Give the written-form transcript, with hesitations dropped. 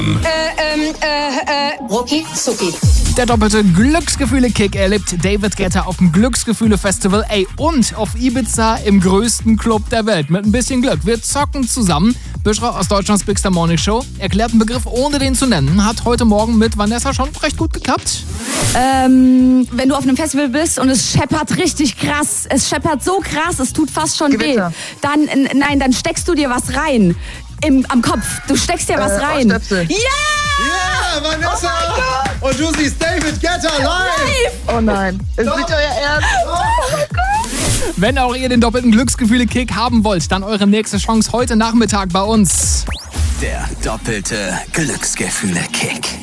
Rucki Zucki. Der doppelte Glücksgefühle-Kick erlebt David Guetta auf dem Glücksgefühle-Festival, und auf Ibiza im größten Club der Welt. Mit ein bisschen Glück. Wir zocken zusammen. Büschra aus Deutschlands Big Star Morning Show erklärt einen Begriff, ohne den zu nennen. Hat heute Morgen mit Vanessa schon recht gut geklappt. Wenn du auf einem Festival bist und es scheppert richtig krass, es scheppert so krass, es tut fast schon Gewitter. weh, dann steckst du dir was rein. Am Kopf. Du steckst dir was rein. Ohrstöpsel. Ja! Ja, Vanessa! Und du siehst David Guetta live! Oh nein, ist nicht euer Ernst? Wenn auch ihr den doppelten Glücksgefühle-Kick haben wollt, dann eure nächste Chance heute Nachmittag bei uns. Der doppelte Glücksgefühle-Kick.